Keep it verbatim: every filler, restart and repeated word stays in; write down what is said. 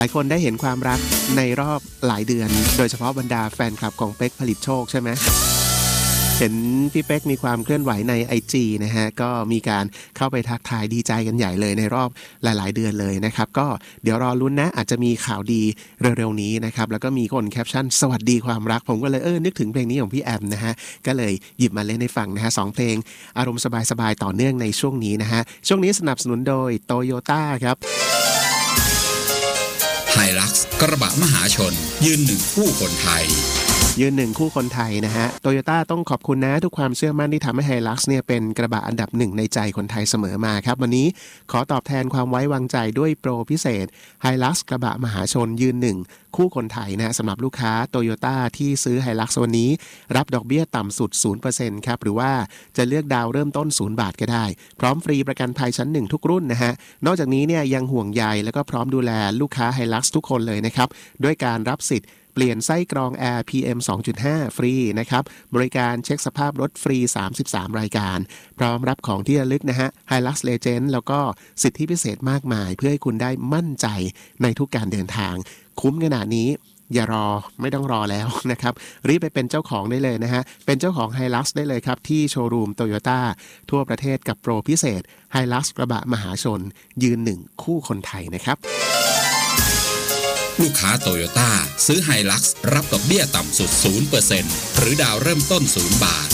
หลายคนได้เห็นความรักในรอบหลายเดือนโดยเฉพาะบรรดาแฟนคลับของเป๊กผลิตโชคใช่ไหมเห็นพี่เป๊กมีความเคลื่อนไหวใน ไอ จี นะฮะก็มีการเข้าไปทักทายดีใจกันใหญ่เลยในรอบหลายๆเดือนเลยนะครับก็เดี๋ยวรอลุ้นนะอาจจะมีข่าวดีเร็วๆนี้นะครับแล้วก็มีคนแคปชั่นสวัสดีความรักผมก็เลยเออนึกถึงเพลงนี้ของพี่แอมนะฮะก็เลยหยิบมาเล่นให้ฟังนะฮะสองเพลงอารมณ์สบายๆต่อเนื่องในช่วงนี้นะฮะช่วงนี้สนับสนุนโดย Toyota ครับไฮลักซ์กระบะมหาชนยืนหนึ่งคู่คนไทยยืนหนึ่งคู่คนไทยนะฮะโตโยต้าต้องขอบคุณนะทุกความเชื่อมั่นที่ทำให้ไฮลักซ์เนี่ยเป็นกระบะอันดับหนึ่งในใจคนไทยเสมอมาครับวันนี้ขอตอบแทนความไว้วางใจด้วยโปรพิเศษไฮลักซ์กระบะมหาชนยืนหนึ่งคู่คนไทยนะสำหรับลูกค้าโตโยต้าที่ซื้อไฮลักซ์วันนี้รับดอกเบี้ยต่ำสุด ศูนย์เปอร์เซ็นต์ ครับหรือว่าจะเลือกดาวเริ่มต้นศูนย์บาทก็ได้พร้อมฟรีประกันภัยชั้นหนึ่งทุกรุ่นนะฮะนอกจากนี้เนี่ยยังห่วงใยแล้วก็พร้อมดูแลลูกค้าไฮลักซ์ทุกคนเลยนะครับด้วยการรับสิทธิ์เปลี่ยนไส้กรองแอร์ พี เอ็ม สองจุดห้า ฟรีนะครับบริการเช็คสภาพรถฟรีสามสิบสามรายการพร้อมรับของที่ระลึกนะฮะ Hilux Legend แล้วก็สิทธิพิเศษมากมายเพื่อให้คุณได้มั่นใจในทุกการเดินทางคุ้มขนาดนี้อย่ารอไม่ต้องรอแล้วนะครับรีบไปเป็นเจ้าของได้เลยนะฮะเป็นเจ้าของ Hilux ได้เลยครับที่โชว์รูม Toyota ทั่วประเทศกับโปรพิเศษ Hilux กระบะมหาชนยืนหนึ่งคู่คนไทยนะครับลูกค้าโตโยต้าซื้อไฮลักซ์รับดอกเบี้ยต่ำสุด ศูนย์เปอร์เซ็นต์ หรือดาวเริ่มต้นศูนย์บาท